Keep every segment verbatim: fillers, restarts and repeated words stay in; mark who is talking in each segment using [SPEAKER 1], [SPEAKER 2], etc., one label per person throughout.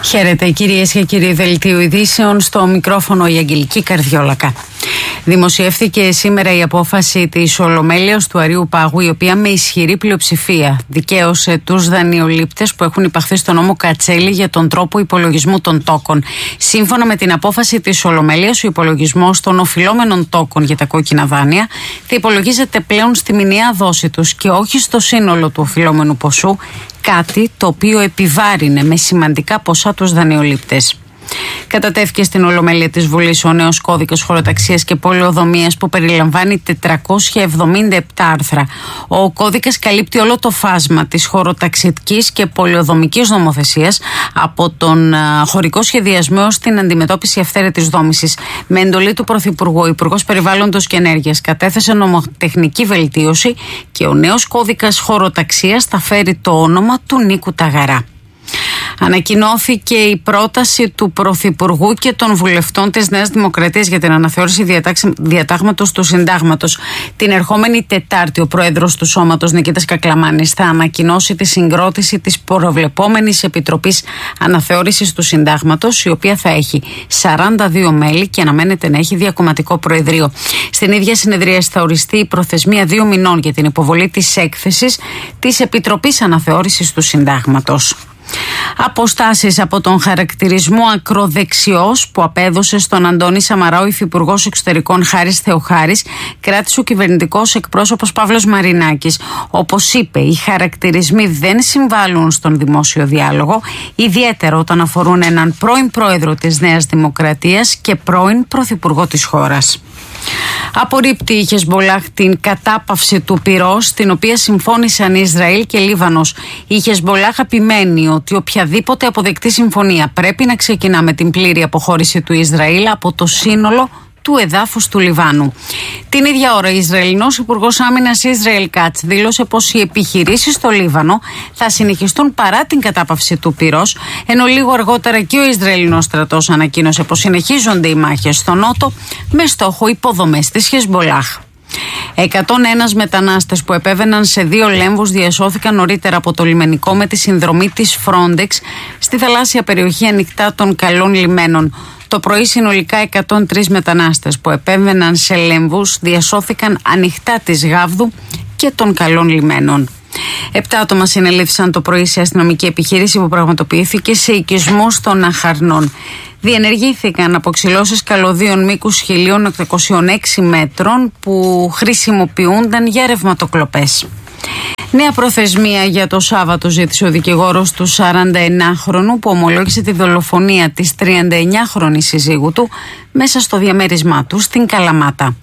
[SPEAKER 1] Χαίρετε κυρίες και κύριοι, δελτίου ειδήσεων, στο μικρόφωνο η Αγγελική Καρδιόλακα. Δημοσιεύθηκε σήμερα η απόφαση της Ολομέλειας του Αριού Πάγου, η οποία με ισχυρή πλειοψηφία δικαίωσε τους δανειολήπτες που έχουν υπαχθεί στον νόμο Κατσέλη για τον τρόπο υπολογισμού των τόκων. Σύμφωνα με την απόφαση της Ολομέλειας, ο υπολογισμός των οφειλόμενων τόκων για τα κόκκινα δάνεια θα υπολογίζεται πλέον στη μηνιαία δόση τους και όχι στο σύνολο του οφειλόμενου ποσού, κάτι το οποίο επιβάρυνε με σημαντικά ποσά τους δανειολήπτες. Κατατέθηκε στην Ολομέλεια της Βουλής ο νέος κώδικας χωροταξίας και πολεοδομίας που περιλαμβάνει τετρακόσια εβδομήντα επτά άρθρα. Ο κώδικας καλύπτει όλο το φάσμα της χωροταξικής και πολεοδομικής νομοθεσίας, από τον χωρικό σχεδιασμό έως την αντιμετώπιση αυθαίρετης δόμησης. Με εντολή του Πρωθυπουργού, ο Υπουργός Περιβάλλοντος και Ενέργειας κατέθεσε νομοτεχνική βελτίωση και ο νέος κώδικας χωροταξίας θα φέρει το όνομα του Νίκου Ταγαρά. Ανακοινώθηκε η πρόταση του Πρωθυπουργού και των βουλευτών της Νέας Δημοκρατίας για την αναθεώρηση διατάγματος του Συντάγματος. Την ερχόμενη Τετάρτη, ο Πρόεδρος του Σώματος, Νικήτας Κακλαμάνης, θα ανακοινώσει τη συγκρότηση της προβλεπόμενης Επιτροπής Αναθεώρησης του Συντάγματος, η οποία θα έχει σαράντα δύο μέλη και αναμένεται να έχει διακομματικό Προεδρείο. Στην ίδια συνεδρίαση θα οριστεί η προθεσμία δύο μηνών για την υποβολή της έκθεσης της Επιτροπής Αναθεώρησης του Συντάγματος. Αποστάσεις από τον χαρακτηρισμό ακροδεξιός που απέδωσε στον Αντώνη Σαμαρά ο Υφυπουργός Εξωτερικών Χάρης Θεοχάρης, κράτησε ο κυβερνητικός εκπρόσωπος Παύλος Μαρινάκης. Όπως είπε, οι χαρακτηρισμοί δεν συμβάλλουν στον δημόσιο διάλογο, ιδιαίτερα όταν αφορούν έναν πρώην πρόεδρο της Νέας Δημοκρατίας και πρώην πρωθυπουργό της χώρας. Απορρίπτει η Χεσμπολάχ την κατάπαυση του πυρός, την οποία συμφώνησαν Ισραήλ και Λίβανος. Η Χεσμπολάχ επιμένει ότι οποιαδήποτε αποδεκτή συμφωνία πρέπει να ξεκινά με την πλήρη αποχώρηση του Ισραήλ από το σύνολο του εδάφους του Λιβάνου. Την ίδια ώρα, ο Ισραηλινός Υπουργός Άμυνας Ισραήλ Κάτς δήλωσε πως οι επιχειρήσεις στο Λίβανο θα συνεχιστούν παρά την κατάπαυση του πυρός, ενώ λίγο αργότερα και ο Ισραηλινός στρατός ανακοίνωσε πως συνεχίζονται οι μάχες στο νότο με στόχο υποδομές της Χεσμπολάχ. εκατόν ένα μετανάστες που επέβαιναν σε δύο λέμβους διασώθηκαν νωρίτερα από το λιμενικό με τη συνδρομή της Frontex στη θαλάσσια περιοχή ανοιχτά των καλών λιμένων. Το πρωί συνολικά εκατόν τρεις μετανάστες που επέμβαιναν σε λέμβους διασώθηκαν ανοιχτά της Γάβδου και των καλών λιμένων. Επτά άτομα συνελήφθησαν το πρωί σε αστυνομική επιχείρηση που πραγματοποιήθηκε σε οικισμούς των Αχαρνών. Διενεργήθηκαν αποξυλώσεις καλωδίων μήκους χίλια οκτακόσια έξι μέτρων που χρησιμοποιούνταν για ρευματοκλοπές. Νέα προθεσμία για το Σάββατο ζήτησε ο δικηγόρος του σαρανταενάχρονου που ομολόγησε τη δολοφονία της τριανταεννιάχρονης συζύγου του μέσα στο διαμέρισμά του στην Καλαμάτα.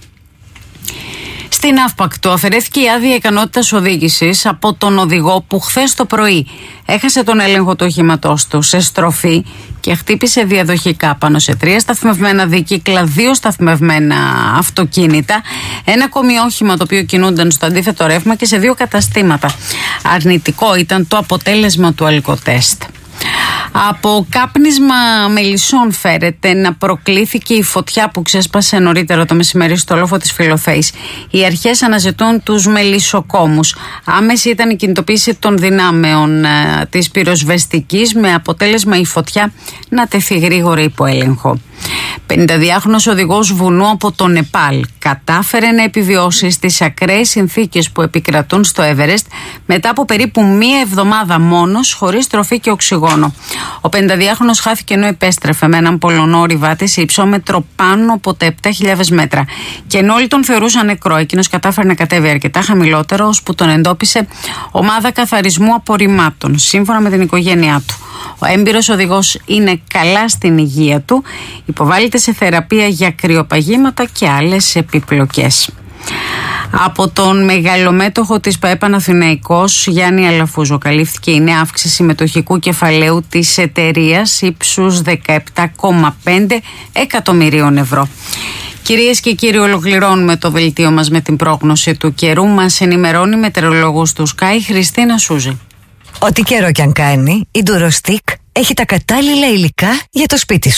[SPEAKER 1] Στην Αύπακτο αφαιρέθηκε η άδεια ικανότητας οδήγησης από τον οδηγό που χθες το πρωί έχασε τον έλεγχο του οχήματός του σε στροφή και χτύπησε διαδοχικά πάνω σε τρία σταθμευμένα δίκυκλα, δύο σταθμευμένα αυτοκίνητα, ένα ακόμη όχημα το οποίο κινούνταν στο αντίθετο ρεύμα και σε δύο καταστήματα. Αρνητικό ήταν το αποτέλεσμα του αλκοτέστ. Από κάπνισμα μελισσών φέρεται να προκλήθηκε η φωτιά που ξέσπασε νωρίτερα το μεσημέρι στο λόφο της Φιλοθέης. Οι αρχές αναζητούν τους μελισσοκόμους. Άμεση ήταν η κινητοποίηση των δυνάμεων ε, της πυροσβεστικής, με αποτέλεσμα η φωτιά να τεθεί γρήγορα υπό έλεγχο. πενηνταδυάχρονος οδηγός βουνού από το Νεπάλ κατάφερε να επιβιώσει στις ακραίες συνθήκες που επικρατούν στο Εβερέστ μετά από περίπου μία εβδομάδα μόνος, χωρίς τροφή και οξυγόνο. Ο πενηνταδυάχρονος χάθηκε ενώ επέστρεφε με έναν Πολωνό ορειβάτη σε υψόμετρο πάνω από τα επτά χιλιάδες μέτρα. Και ενώ όλοι τον θεωρούσαν νεκρό, εκείνος κατάφερε να κατέβει αρκετά χαμηλότερο, ώσπου τον εντόπισε ομάδα καθαρισμού απορριμμάτων, σύμφωνα με την οικογένειά του. Ο έμπειρος οδηγός είναι καλά στην υγεία του, υποβάλλεται σε θεραπεία για κρυοπαγήματα και άλλες επιπλοκές. Από τον μεγαλομέτωχο της ΠΑΕ Παναθηναϊκός, Γιάννη Αλαφούζο, καλύφθηκε η νέα αύξηση μετοχικού κεφαλαίου της εταιρείας ύψους δεκαεπτά κόμμα πέντε εκατομμυρίων ευρώ. Κυρίες και κύριοι, ολοκληρώνουμε το δελτίο μας με την πρόγνωση του καιρού. Μας ενημερώνει η μετεωρολόγος του Sky, Χριστίνα Σούζη.
[SPEAKER 2] Ό,τι καιρό κι αν κάνει, η Durostic έχει τα κατάλληλα υλικά για το σπίτι σου.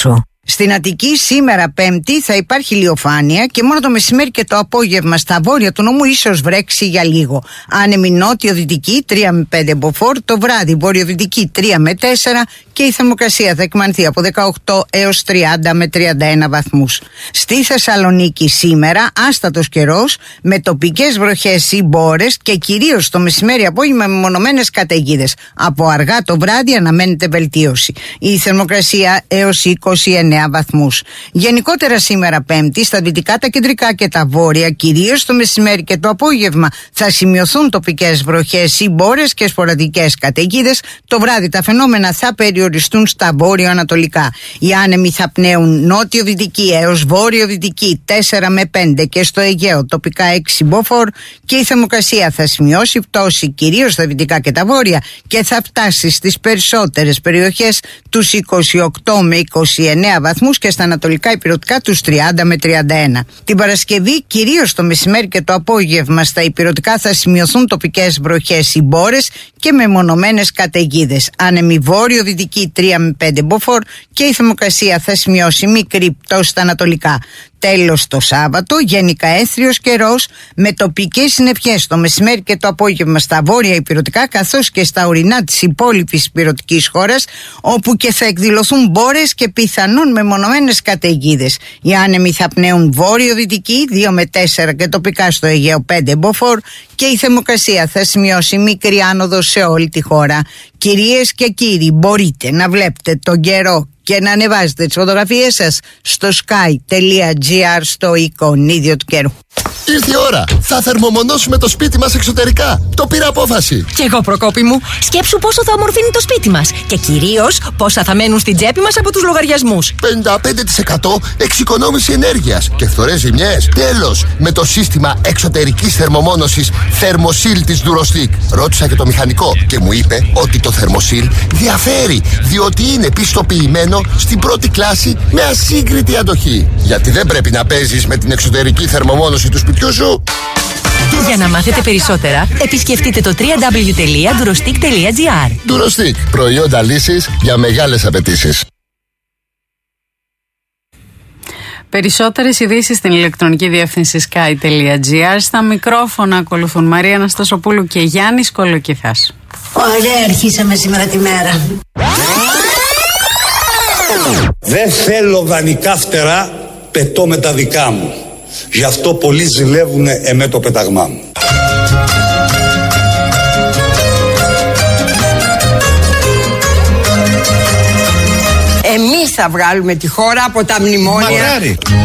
[SPEAKER 2] Στην Αττική σήμερα Πέμπτη θα υπάρχει ηλιοφάνεια και μόνο το μεσημέρι και το απόγευμα στα βόρεια του νομού ίσως βρέξει για λίγο. Άνεμη νότιο-δυτική τρία με πέντε μποφόρ, το βράδυ βορειοδυτική τρία με τέσσερα και η θερμοκρασία θα εκμανθεί από δεκαοκτώ έως τριάντα με τριάντα ένα βαθμούς. Στη Θεσσαλονίκη σήμερα άστατος καιρός με τοπικές βροχές ή μπόρες και κυρίως το μεσημέρι απόγευμα με μονομένες καταιγίδες. Από αργά το βράδυ αναμένεται βελτίωση. Η θερμοκρασία έως είκοσι εννέα βαθμούς. Γενικότερα σήμερα Πέμπτη στα δυτικά, τα κεντρικά και τα βόρεια, κυρίως το μεσημέρι και το απόγευμα θα σημειωθούν τοπικές βροχές ή μπόρες και σποραδικές καταιγίδες. Το βράδυ τα φαινόμενα θα περιοριστούν στα βόρειο-ανατολικά. Οι άνεμοι θα πνέουν νότιο-δυτική έως βόρειο-δυτική τέσσερα με πέντε και στο Αιγαίο τοπικά έξι μποφόρ και η θερμοκρασία θα σημειώσει πτώση κυρίως στα δυτικά και τα βόρεια και θα φτάσει στις περισσότερες περιοχές τους είκοσι οκτώ με είκοσι εννέα βαθμούς και στα ανατολικά ηπειρωτικά τους τριάντα με τριάντα ένα. Την Παρασκευή κυρίως το μεσημέρι και το απόγευμα στα ηπειρωτικά θα σημειωθούν τοπικές βροχές ή μπόρες και μεμονωμένες καταιγίδες. Άνεμη βόρειο-δυτική τρία με πέντε μποφόρ και η θερμοκρασία θα σημειώσει μικρή πτώση στα ανατολικά. Τέλος το Σάββατο, γενικά έθριος καιρός με τοπικές συννεφιές το μεσημέρι και το απόγευμα στα βόρεια ηπειρωτικά καθώς και στα ορεινά της υπόλοιπης ηπειρωτικής χώρας, όπου και θα εκδηλωθούν μπόρες και πιθανόν μεμονωμένες καταιγίδες. Οι άνεμοι θα πνέουν βόρειο-δυτική δύο με τέσσερα και τοπικά στο Αιγαίο πέντε μποφόρ και η θερμοκρασία θα σημειώσει μικρή άνοδο σε όλη τη χώρα. Κυρίες και κύριοι, μπορείτε να βλέπετε τον καιρό και να ανεβάζετε τις φωτογραφίες σας στο sky.gr στο εικονίδιο του καιρού.
[SPEAKER 3] Ήρθε η ώρα. Θα θερμομονώσουμε το σπίτι μας εξωτερικά. Το πήρα απόφαση.
[SPEAKER 4] Κι εγώ, Προκόπη μου. Σκέψου πόσο θα ομορφύνει το σπίτι μας. Και κυρίως πόσα θα μένουν στην τσέπη μας από τους λογαριασμούς.
[SPEAKER 3] πενήντα πέντε τοις εκατό εξοικονόμηση ενέργειας και φθορές ζημιές. Τέλος, με το σύστημα εξωτερικής θερμομόνωσης Thermosil της Durostick. Ρώτησα και το μηχανικό και μου είπε ότι το Thermosil διαφέρει, διότι είναι πιστοποιημένο στην πρώτη κλάση με ασύγκριτη αντοχή. Γιατί δεν πρέπει να παίζεις με την εξωτερική θερμομόνωση του σπιτιού σου.
[SPEAKER 4] Για να μάθετε περισσότερα, επισκεφτείτε το double-u double-u double-u τελεία durostick τελεία gr.
[SPEAKER 3] Durostick, προϊόντα λύσης για μεγάλες απαιτήσεις.
[SPEAKER 1] Περισσότερες ειδήσεις στην ηλεκτρονική διεύθυνση sky.gr. Στα μικρόφωνα ακολουθούν Μαρία Αναστασοπούλου και Γιάννης Κολοκυθάς.
[SPEAKER 5] Ωραία, αρχίσαμε σήμερα τη μέρα.
[SPEAKER 6] Δεν θέλω δανεικά φτερά, πετώ με τα δικά μου. Γι' αυτό πολλοί ζηλεύουνε εμέ το πεταγμά μου.
[SPEAKER 5] Εμείς θα βγάλουμε τη χώρα από τα μνημόνια.
[SPEAKER 3] Μακάρι.